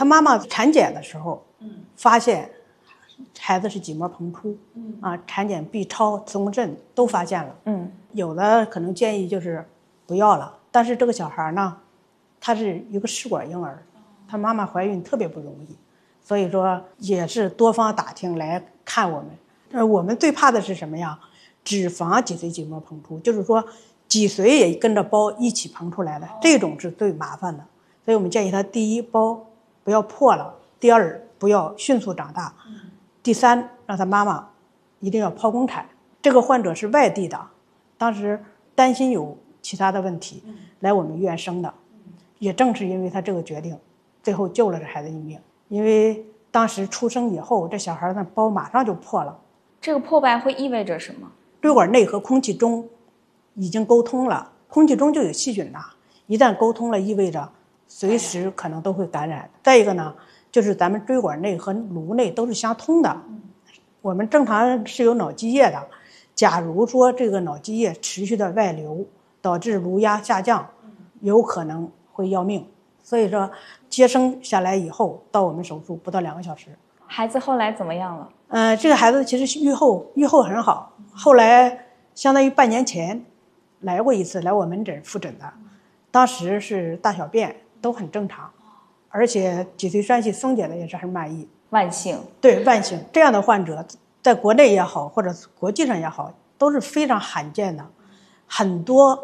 他妈妈产检的时候，发现孩子是脊膜膨出，产检 B 超、磁共振都发现了，有的可能建议就是不要了，但是这个小孩呢，他是一个试管婴儿，他妈妈怀孕特别不容易，所以说也是多方打听来看我们。我们最怕的是什么呀？脂肪脊髓筋膜膨出，就是说脊髓也跟着包一起膨出来的，这种是最麻烦的。所以我们建议他：第一，包不要破了；第二，不要迅速长大；第三，让他妈妈一定要剖宫产。这个患者是外地的，当时担心有其他的问题，来我们医院生的。也正是因为他这个决定，最后救了这孩子一命。因为当时出生以后，这小孩的包马上就破了。 这个破败会意味着什么？ 椎管内和空气中已经沟通了，空气中就有细菌呐，一旦沟通了，意味着随时可能都会感染。再一个呢，就是咱们椎管内和颅内都是相通的，我们正常是有脑积液的，假如说这个脑积液持续的外流，导致颅压下降，有可能会要命。所以说接生下来以后，到我们手术不到2个小时。 孩子后来怎么样了？ 这个孩子其实预后很好，后来相当于半年前来过一次，来我门诊复诊的，当时是大小便都很正常，而且脊髓栓系松解的也是很满意。 万幸。 对，万幸。这样的患者在国内也好，或者国际上也好，都是非常罕见的，很多